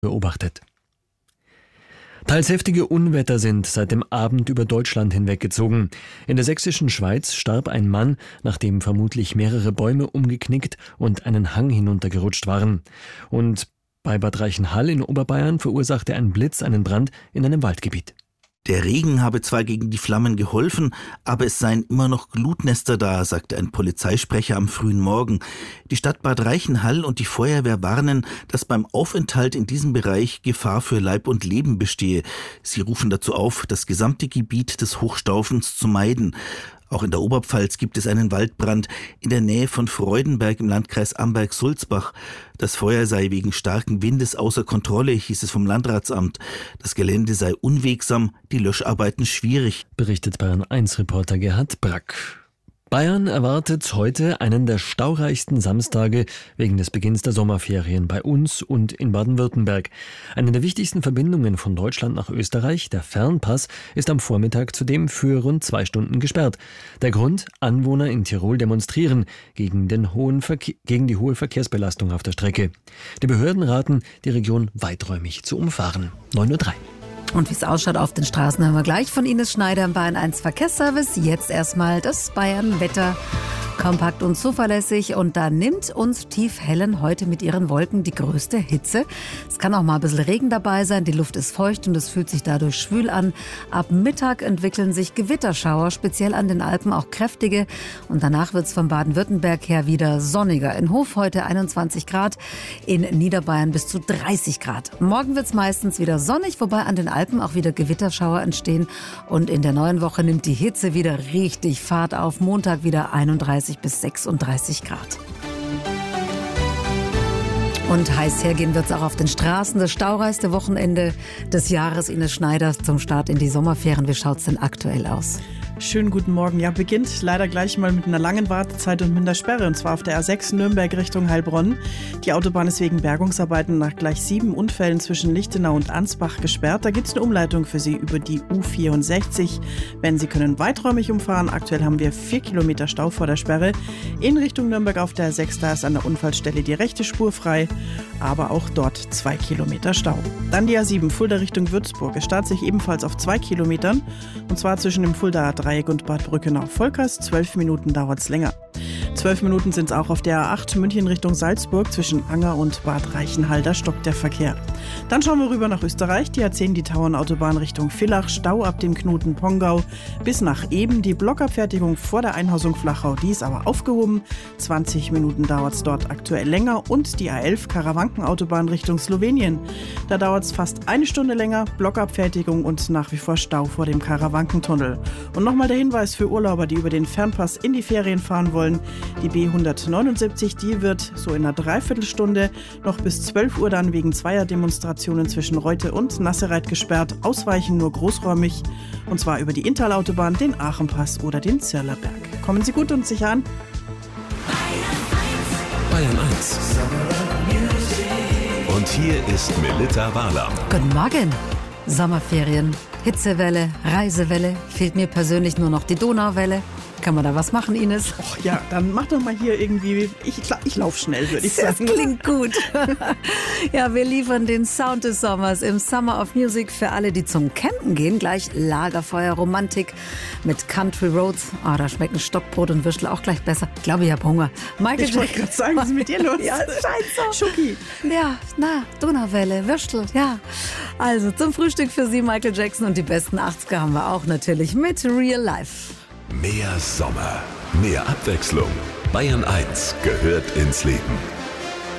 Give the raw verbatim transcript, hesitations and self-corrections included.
beobachtet. Teils heftige Unwetter sind seit dem Abend über Deutschland hinweggezogen. In der sächsischen Schweiz starb ein Mann, nachdem vermutlich mehrere Bäume umgeknickt und einen Hang hinuntergerutscht waren. Und bei Bad Reichenhall in Oberbayern verursachte ein Blitz einen Brand in einem Waldgebiet. Der Regen habe zwar gegen die Flammen geholfen, aber es seien immer noch Glutnester da, sagte ein Polizeisprecher am frühen Morgen. Die Stadt Bad Reichenhall und die Feuerwehr warnen, dass beim Aufenthalt in diesem Bereich Gefahr für Leib und Leben bestehe. Sie rufen dazu auf, das gesamte Gebiet des Hochstaufens zu meiden. Auch in der Oberpfalz gibt es einen Waldbrand in der Nähe von Freudenberg im Landkreis Amberg-Sulzbach. Das Feuer sei wegen starken Windes außer Kontrolle, hieß es vom Landratsamt. Das Gelände sei unwegsam, die Löscharbeiten schwierig, berichtet Bayern eins Reporter Gerhard Brack. Bayern erwartet heute einen der staureichsten Samstage wegen des Beginns der Sommerferien bei uns und in Baden-Württemberg. Eine der wichtigsten Verbindungen von Deutschland nach Österreich, der Fernpass, ist am Vormittag zudem für rund zwei Stunden gesperrt. Der Grund? Anwohner in Tirol demonstrieren gegen, den hohen Verke- gegen die hohe Verkehrsbelastung auf der Strecke. Die Behörden raten, die Region weiträumig zu umfahren. neun Uhr drei. Und wie es ausschaut auf den Straßen, hören wir gleich von Ines Schneider im Bayern eins Verkehrsservice. Jetzt erstmal das Bayern-Wetter. Kompakt und zuverlässig, und da nimmt uns Tiefhellen heute mit ihren Wolken die größte Hitze. Es kann auch mal ein bisschen Regen dabei sein, die Luft ist feucht und es fühlt sich dadurch schwül an. Ab Mittag entwickeln sich Gewitterschauer, speziell an den Alpen auch kräftige, und danach wird es von Baden-Württemberg her wieder sonniger. In Hof heute einundzwanzig Grad, in Niederbayern bis zu dreißig Grad. Morgen wird es meistens wieder sonnig, wobei an den Alpen auch wieder Gewitterschauer entstehen, und in der neuen Woche nimmt die Hitze wieder richtig Fahrt auf. Montag wieder einunddreißig bis sechsunddreißig Grad. Und heiß hergehen wird es auch auf den Straßen. Das staureichste Wochenende des Jahres. Ines Schneider zum Start in die Sommerferien. Wie schaut es denn aktuell aus? Schönen guten Morgen. Ja, beginnt leider gleich mal mit einer langen Wartezeit und mit einer Sperre, und zwar auf der A sechs Nürnberg Richtung Heilbronn. Die Autobahn ist wegen Bergungsarbeiten nach gleich sieben Unfällen zwischen Lichtenau und Ansbach gesperrt. Da gibt es eine Umleitung für Sie über die U vierundsechzig. Wenn Sie können weiträumig umfahren. Aktuell haben wir vier Kilometer Stau vor der Sperre. In Richtung Nürnberg auf der A sechs, da ist an der Unfallstelle die rechte Spur frei, aber auch dort zwei Kilometer Stau. Dann die A sieben Fulda Richtung Würzburg. Es startet sich ebenfalls auf zwei Kilometern, und zwar zwischen dem Fuldaer Dreieck und Bad Brückenau-Volkers. Zwölf Minuten dauert es länger. Zwölf Minuten sind es auch auf der A acht München Richtung Salzburg zwischen Anger und Bad Reichenhall. Da stockt der Verkehr. Dann schauen wir rüber nach Österreich. Die A zehn, die Tauernautobahn Richtung Villach. Stau ab dem Knoten Pongau bis nach Eben. Die Blockabfertigung vor der Einhausung Flachau, die ist aber aufgehoben. zwanzig Minuten dauert es dort aktuell länger. Und die A elf Karawankenautobahn Richtung Slowenien. Da dauert es fast eine Stunde länger. Blockabfertigung und nach wie vor Stau vor dem Karawankentunnel. Und nochmal der Hinweis für Urlauber, die über den Fernpass in die Ferien fahren wollen. Die B hundertneunundsiebzig, die wird so in einer Dreiviertelstunde noch bis zwölf Uhr dann wegen zweier Demonstrationen zwischen Reute und Nassereit gesperrt. Ausweichen nur großräumig, und zwar über die Inntal-Autobahn, den Aachenpass oder den Zirlerberg. Kommen Sie gut und sicher an. Bayern eins. Und hier ist Melitta Wahler. Guten Morgen. Sommerferien, Hitzewelle, Reisewelle. Fehlt mir persönlich nur noch die Donauwelle. Kann man da was machen, Ines? Och ja, dann mach doch mal hier irgendwie, ich, ich lauf schnell, würde ich sagen. Das klingt gut. Ja, wir liefern den Sound des Sommers im Summer of Music für alle, die zum Campen gehen. Gleich Lagerfeuer, Romantik mit Country Roads. Oh, da schmecken Stockbrot und Würstel auch gleich besser. Ich glaube, ich habe Hunger. Michael ich wollte gerade sagen, was ist mit dir los? Ja, scheiße. Schoki. Ja, na, Donauwelle, Würstel, ja. Also zum Frühstück für Sie Michael Jackson, und die besten achtziger haben wir auch natürlich mit Real Life. Mehr Sommer, mehr Abwechslung. Bayern eins gehört ins Leben.